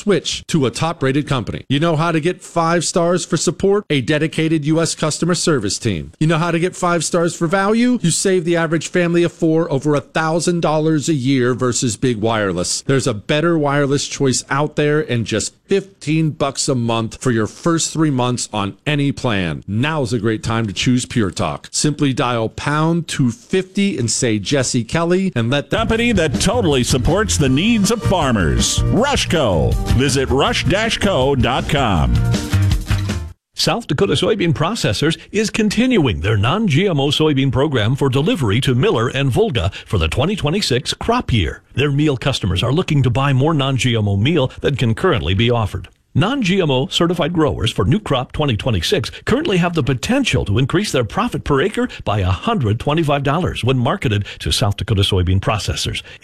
switch to a top-rated company. You know how to get 5 stars for support? A dedicated U.S. customer service team. You know how to get 5 stars for value? You save the average family of 4 over $1,000 a year versus big wireless. There's a better wireless choice out there, and just $15 a month for your first 3 months on any plan. Now's a great time to choose Pure Talk. Simply dial pound 250 and say Jesse Kelly, and let the company that totally supports the needs of farmers. Rushco. Visit rush-co.com. South Dakota Soybean Processors is continuing their non-GMO soybean program for delivery to Miller and Volga for the 2026 crop year. Their meal customers are looking to buy more non-GMO meal than can currently be offered. Non-GMO certified growers for new crop 2026 currently have the potential to increase their profit per acre by $125 when marketed to South Dakota Soybean Processors.